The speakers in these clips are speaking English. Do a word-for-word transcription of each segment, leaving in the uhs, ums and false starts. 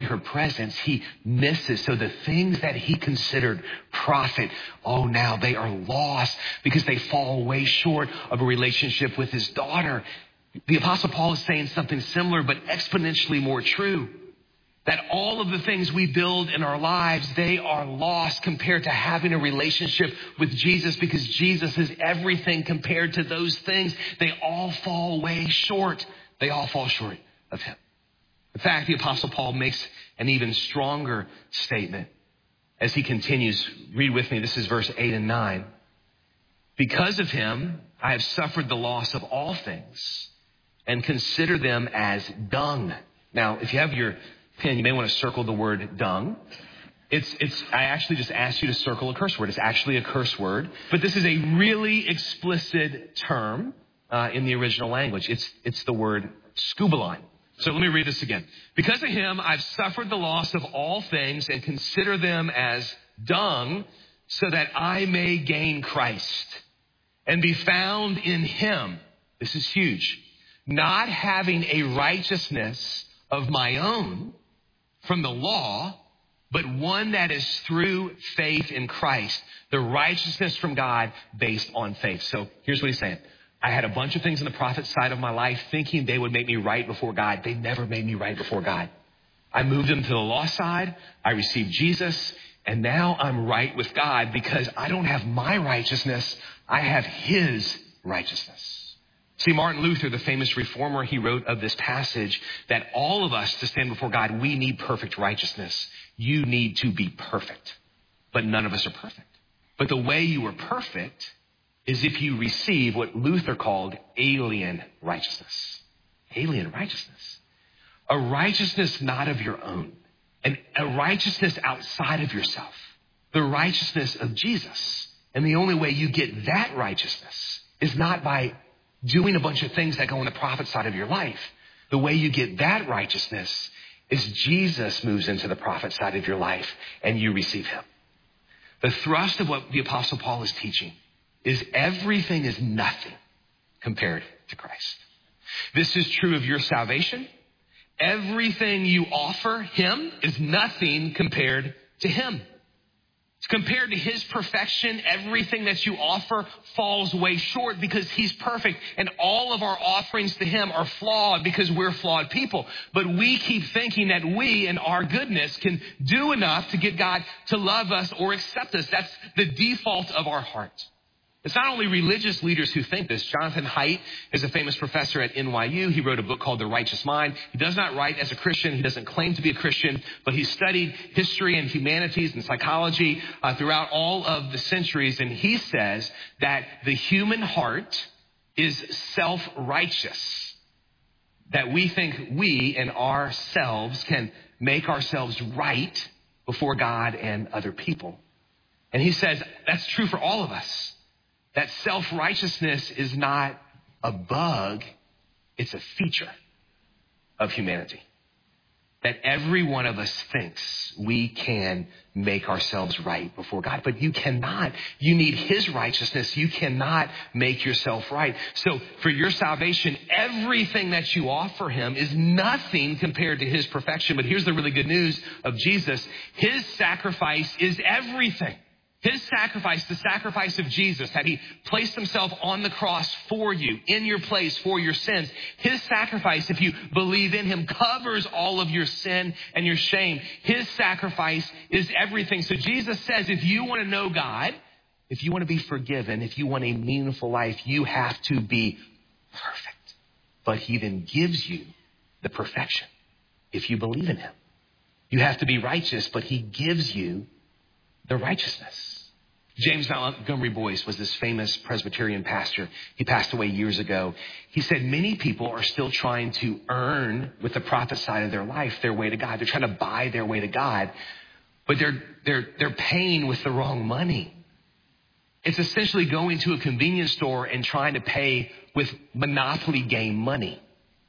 her presence, he misses. So the things that he considered profit, oh, now they are lost because they fall way short of a relationship with his daughter. The Apostle Paul is saying something similar, but exponentially more true. That all of the things we build in our lives, they are lost compared to having a relationship with Jesus, because Jesus is everything compared to those things. They all fall way short. They all fall short of him. In fact, the Apostle Paul makes an even stronger statement as he continues. Read with me. This is verse eight and nine. Because of him, I have suffered the loss of all things and consider them as dung. Now, if you have your pen, you may want to circle the word dung. It's, it's, I actually just asked you to circle a curse word. It's actually a curse word, but this is a really explicit term uh, in the original language. It's, it's the word skubalon. So let me read this again. Because of him, I've suffered the loss of all things and consider them as dung, so that I may gain Christ and be found in him. This is huge. Not having a righteousness of my own from the law, but one that is through faith in Christ, the righteousness from God based on faith. So here's what he's saying. I had a bunch of things on the prophet side of my life thinking they would make me right before God. They never made me right before God. I moved them to the law side. I received Jesus. And now I'm right with God because I don't have my righteousness. I have his righteousness. See, Martin Luther, the famous reformer, he wrote of this passage that all of us to stand before God, we need perfect righteousness. You need to be perfect, but none of us are perfect. But the way you are perfect is if you receive what Luther called alien righteousness. Alien righteousness. A righteousness not of your own. And a righteousness outside of yourself. The righteousness of Jesus. And the only way you get that righteousness is not by doing a bunch of things that go on the prophet side of your life. The way you get that righteousness is Jesus moves into the prophet side of your life and you receive him. The thrust of what the Apostle Paul is teaching is everything is nothing compared to Christ. This is true of your salvation. Everything you offer him is nothing compared to him. It's compared to his perfection. Everything that you offer falls way short because he's perfect. And all of our offerings to him are flawed because we're flawed people. But we keep thinking that we in our goodness can do enough to get God to love us or accept us. That's the default of our heart. It's not only religious leaders who think this. Jonathan Haidt is a famous professor at N Y U. He wrote a book called The Righteous Mind. He does not write as a Christian. He doesn't claim to be a Christian, but he studied history and humanities and psychology uh, throughout all of the centuries. And he says that the human heart is self-righteous, that we think we and ourselves can make ourselves right before God and other people. And he says that's true for all of us. That self-righteousness is not a bug, it's a feature of humanity. That every one of us thinks we can make ourselves right before God, but you cannot. You need his righteousness. You cannot make yourself right. So for your salvation, everything that you offer him is nothing compared to his perfection. But here's the really good news of Jesus. His sacrifice is everything. His sacrifice, the sacrifice of Jesus, that he placed himself on the cross for you, in your place, for your sins. His sacrifice, if you believe in him, covers all of your sin and your shame. His sacrifice is everything. So Jesus says, if you want to know God, if you want to be forgiven, if you want a meaningful life, you have to be perfect. But he then gives you the perfection if you believe in him. You have to be righteous, but he gives you the righteousness. James Montgomery Boyce was this famous Presbyterian pastor. He passed away years ago. He said many people are still trying to earn with the prophet side of their life their way to God. They're trying to buy their way to God, but they're they're they're paying with the wrong money. It's essentially going to a convenience store and trying to pay with Monopoly game money.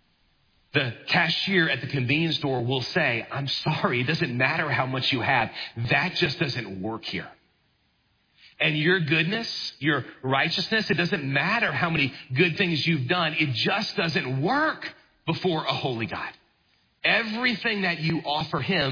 The cashier at the convenience store will say, I'm sorry, it doesn't matter how much you have. That just doesn't work here. And your goodness, your righteousness, it doesn't matter how many good things you've done. It just doesn't work before a holy God. Everything that you offer him